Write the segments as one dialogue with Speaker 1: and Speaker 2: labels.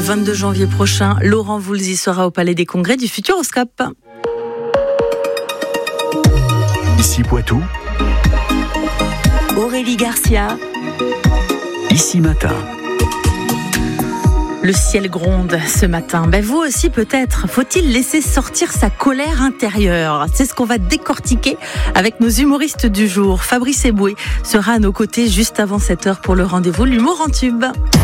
Speaker 1: 22 janvier prochain. Laurent Voulzy sera au Palais des Congrès du Futuroscope.
Speaker 2: Ici Poitou,
Speaker 3: Aurélie Garcia.
Speaker 2: Ici Matin.
Speaker 1: Le ciel gronde ce matin. Vous aussi peut-être. Faut-il laisser sortir sa colère intérieure ? C'est ce qu'on va décortiquer avec nos humoristes du jour. Fabrice Eboué sera à nos côtés juste avant 7h pour le rendez-vous L'humour en tube.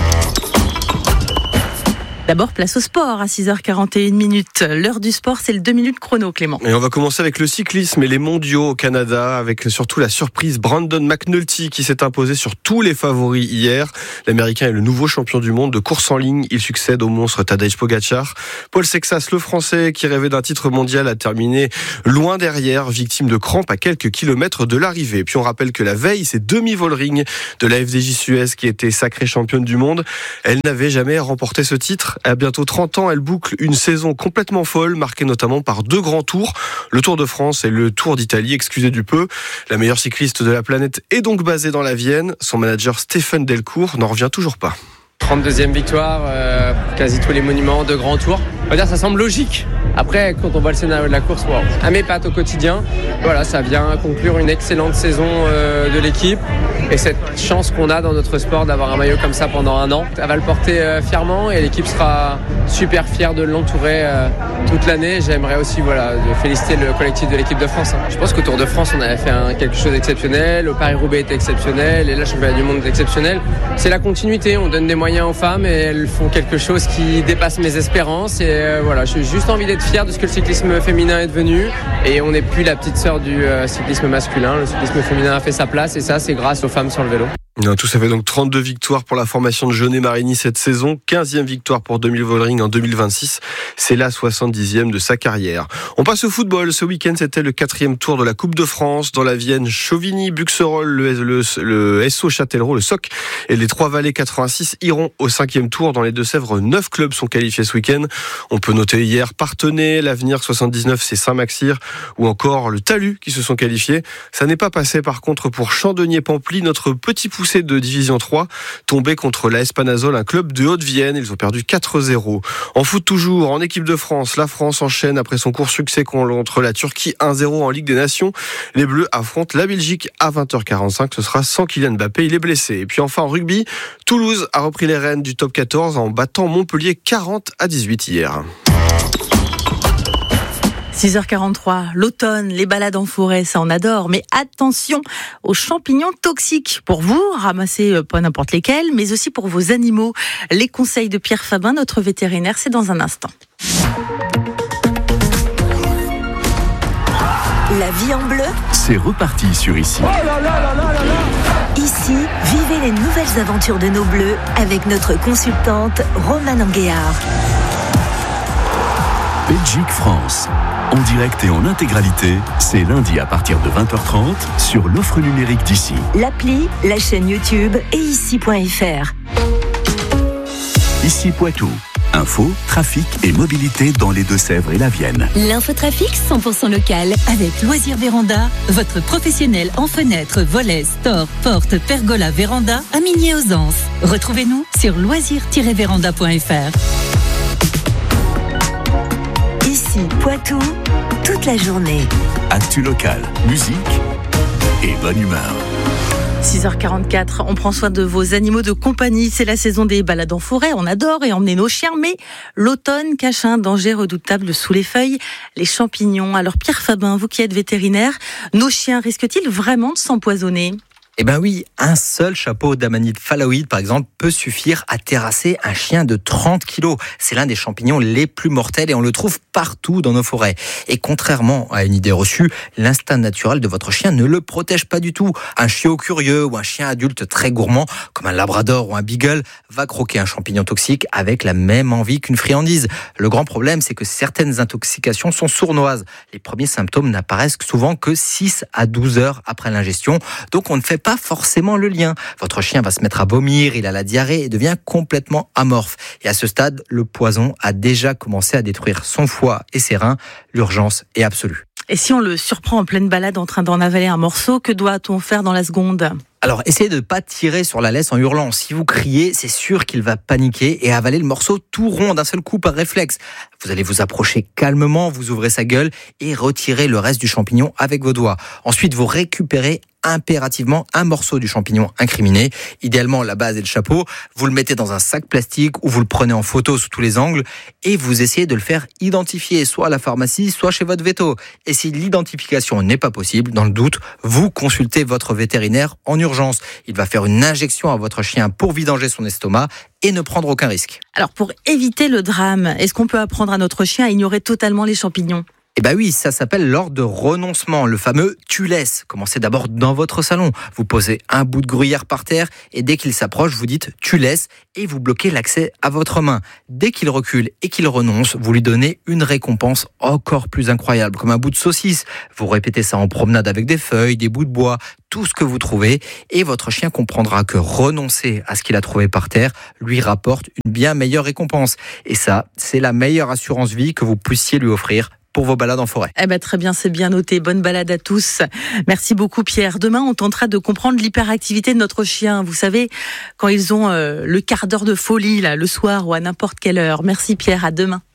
Speaker 1: D'abord, place au sport à 6h41. L'heure du sport, c'est le 2 minutes chrono, Clément.
Speaker 4: Et on va commencer avec le cyclisme et les mondiaux au Canada, avec surtout la surprise Brandon McNulty qui s'est imposé sur tous les favoris hier. L'Américain est le nouveau champion du monde de course en ligne. Il succède au monstre Tadej Pogacar. Paul Sexas, le Français, qui rêvait d'un titre mondial, a terminé loin derrière, victime de crampes à quelques kilomètres de l'arrivée. Puis on rappelle que la veille, c'est Demi Vollering de la FDJ Suez qui était sacrée championne du monde. Elle n'avait jamais remporté ce titre. À bientôt 30 ans, elle boucle une saison complètement folle, marquée notamment par 2 grands tours, le Tour de France et le Tour d'Italie, excusez du peu. La meilleure cycliste de la planète est donc basée dans la Vienne. Son manager Stéphane Delcourt n'en revient toujours pas.
Speaker 5: 32e victoire, quasi tous les monuments, 2 grands tours. On va dire ça semble logique. Après, quand on voit le scénario de la course, à mes pattes au quotidien, voilà, ça vient conclure une excellente saison de l'équipe. Et cette chance qu'on a dans notre sport d'avoir un maillot comme ça pendant un an, ça va le porter fièrement et l'équipe sera super fière de l'entourer toute l'année. J'aimerais aussi de féliciter le collectif de l'équipe de France. Je pense qu'au Tour de France, on avait fait quelque chose d'exceptionnel, au Paris-Roubaix était exceptionnel et là, le championnat du monde est exceptionnel. C'est la continuité, on donne des moyens aux femmes et elles font quelque chose qui dépasse mes espérances. Et j'ai juste envie d'être fier de ce que le cyclisme féminin est devenu. Et on n'est plus la petite sœur du cyclisme masculin. Le cyclisme féminin a fait sa place et ça, c'est grâce aux femmes sur le vélo.
Speaker 4: Tout ça fait donc 32 victoires pour la formation de Jeunet-Marigny cette saison, 15e victoire pour Demi Vollering en 2026. C'est la 70e de sa carrière. On passe au football. Ce week-end, c'était le 4e tour de la Coupe de France. Dans la Vienne, Chauvigny, Buxerolles, le SO Châtellerault, le SOC et les Trois-Vallées 86 iront au 5e tour. Dans les Deux-Sèvres, 9 clubs sont qualifiés ce week-end. On peut noter hier Parthenay, l'Avenir 79, c'est Saint-Maxir ou encore le Talus qui se sont qualifiés. Ça n'est pas passé par contre pour Chandonnier-Pamply, notre petit poussé de Division 3, tombé contre l'AS Panazol, un club de Haute-Vienne. Ils ont perdu 4-0. En foot toujours, en équipe de France, la France enchaîne après son court succès contre la Turquie 1-0 en Ligue des Nations. Les Bleus affrontent la Belgique à 20h45. Ce sera sans Kylian Mbappé, il est blessé. Et puis enfin en rugby, Toulouse a repris les rênes du top 14 en battant Montpellier 40-18 hier.
Speaker 1: 6h43, l'automne, les balades en forêt, ça on adore, mais attention aux champignons toxiques. Pour vous, ramassez pas n'importe lesquels, mais aussi pour vos animaux. Les conseils de Pierre Fabin, notre vétérinaire, c'est dans un instant.
Speaker 3: La vie en bleu,
Speaker 2: c'est reparti sur Ici.
Speaker 3: Ici, vivez les nouvelles aventures de nos bleus avec notre consultante Romane Anguéard.
Speaker 2: Belgique-France. En direct et en intégralité, c'est lundi à partir de 20h30 sur l'offre numérique d'Ici.
Speaker 3: L'appli, la chaîne YouTube et ici.fr.
Speaker 2: Ici Poitou. Info, trafic et mobilité dans les Deux-Sèvres et la Vienne.
Speaker 6: L'infotrafic 100% local avec Loisirs Véranda, votre professionnel en fenêtres, volets, stores, portes, pergola, véranda à Migné-aux-Anses. Retrouvez-nous sur loisirs-véranda.fr.
Speaker 3: Ici Poitou, toute la journée.
Speaker 2: Actu local, musique et bonne humeur.
Speaker 1: 6h44, on prend soin de vos animaux de compagnie. C'est la saison des balades en forêt, on adore et emmener nos chiens, mais l'automne cache un danger redoutable sous les feuilles, les champignons. Alors Pierre Fabin, vous qui êtes vétérinaire, nos chiens risquent-ils vraiment de s'empoisonner ?
Speaker 7: Eh ben oui, un seul chapeau d'amanite phalloïde, par exemple, peut suffire à terrasser un chien de 30 kilos. C'est l'un des champignons les plus mortels et on le trouve partout dans nos forêts. Et contrairement à une idée reçue, l'instinct naturel de votre chien ne le protège pas du tout. Un chiot curieux ou un chien adulte très gourmand, comme un labrador ou un beagle, va croquer un champignon toxique avec la même envie qu'une friandise. Le grand problème, c'est que certaines intoxications sont sournoises. Les premiers symptômes n'apparaissent souvent que 6 à 12 heures après l'ingestion. Donc on ne fait pas forcément le lien. Votre chien va se mettre à vomir, il a la diarrhée et devient complètement amorphe. Et à ce stade, le poison a déjà commencé à détruire son foie et ses reins. L'urgence est absolue.
Speaker 1: Et si on le surprend en pleine balade en train d'en avaler un morceau, que doit-on faire dans la seconde ?
Speaker 7: Alors, essayez de ne pas tirer sur la laisse en hurlant. Si vous criez, c'est sûr qu'il va paniquer et avaler le morceau tout rond d'un seul coup par réflexe. Vous allez vous approcher calmement, vous ouvrez sa gueule et retirez le reste du champignon avec vos doigts. Ensuite, vous récupérez impérativement un morceau du champignon incriminé, idéalement la base et le chapeau. Vous le mettez dans un sac plastique ou vous le prenez en photo sous tous les angles et vous essayez de le faire identifier soit à la pharmacie, soit chez votre véto. Et si l'identification n'est pas possible, dans le doute, vous consultez votre vétérinaire en urgence. Il va faire une injection à votre chien pour vidanger son estomac et ne prendre aucun risque.
Speaker 1: Alors pour éviter le drame, est-ce qu'on peut apprendre à notre chien à ignorer totalement les champignons ?
Speaker 7: Eh bien oui, ça s'appelle l'ordre de renoncement, le fameux « tu laisses ». Commencez d'abord dans votre salon. Vous posez un bout de gruyère par terre et dès qu'il s'approche, vous dites « tu laisses » et vous bloquez l'accès à votre main. Dès qu'il recule et qu'il renonce, vous lui donnez une récompense encore plus incroyable, comme un bout de saucisse. Vous répétez ça en promenade avec des feuilles, des bouts de bois, tout ce que vous trouvez et votre chien comprendra que renoncer à ce qu'il a trouvé par terre lui rapporte une bien meilleure récompense. Et ça, c'est la meilleure assurance vie que vous puissiez lui offrir pour vos balades en forêt.
Speaker 1: Très bien, c'est bien noté. Bonne balade à tous. Merci beaucoup Pierre. Demain, on tentera de comprendre l'hyperactivité de notre chien. Vous savez, quand ils ont le quart d'heure de folie là, le soir ou à n'importe quelle heure. Merci Pierre, à demain.